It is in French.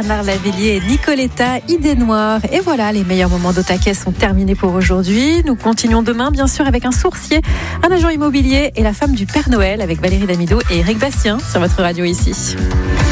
Bernard Lavillier et Nicoletta, Idée Noire. Et voilà, les meilleurs moments d'Au-Taquet sont terminés pour aujourd'hui. Nous continuons demain, bien sûr, avec un sourcier, un agent immobilier et la femme du Père Noël avec Valérie Damido et Eric Bastien sur votre radio ici.